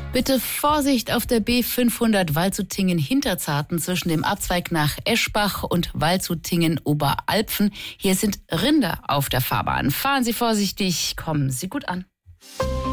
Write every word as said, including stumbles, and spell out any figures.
Bitte Vorsicht auf der B fünfhundert Waldshutingen-Hinterzarten zwischen dem Abzweig nach Eschbach und Waldshutingen-Oberalpfen. Hier sind Rinder auf der Fahrbahn. Fahren Sie vorsichtig, kommen Sie gut an.